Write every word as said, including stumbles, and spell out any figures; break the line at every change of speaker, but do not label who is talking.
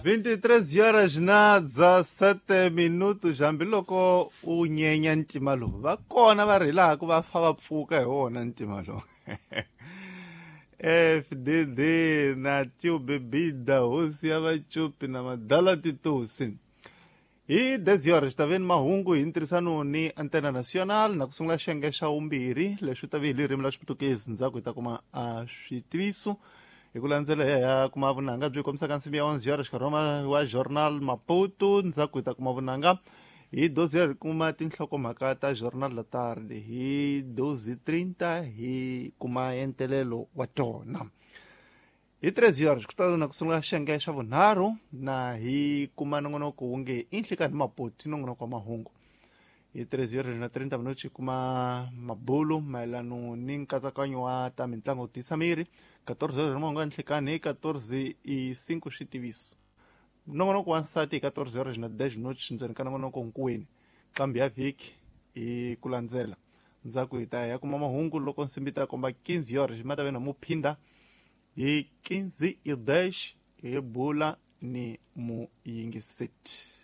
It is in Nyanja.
vinte e três horas na dezessete minutos hambiloko u nyenya ntima lowu va kona va rilaka va fa va pfuka hi wona ntima lowu. F D D na tio bebida hosi ya vachupi na madala titosi. Hi dez horas ta veni mahungu hi ntirhisano ni Antena Nacional na ku sungula xiyenge xa vumbirhi leswi ta vi hi ririmi la xiputukezi ndzhaku hi ta kuma a switiviso hi ku landzela ya kuma vunanga byi kombisaka nsimu ya onze horas xikarhoma wa Journal Maputo ndzhaku hi ta kuma vunanga hi doze horas hi kuma tinhlokomhaka ta Journal la Tarde hi doze trinta hi kuma entelelo wa tona. Hi treze horas ku ta na ku sungula xiyenge xa vunharhu na hi kuma nongonoko wu nge i nhlikani Maputo nongonoko wa mahungu. Hi treze horas na trinta minutos hi kuma mabulu mayelano ni nkatsakanyo wa ta mitlangu tisa miri. quatorze horas mahungu ya nhlikani hi quatorze i cinco switiviso. Nongonoko wa nsati hi quatorze horas na dez minutos ndzeni ka nongonoko hinkwenu kambe ya vhiki hi ku landzela ndzhaku hi ta ya kuma mahungu loko nsimbi ta komba quinze horas hi mata vena mo phinda hi quinze i dez hi bula ni muyingiseti.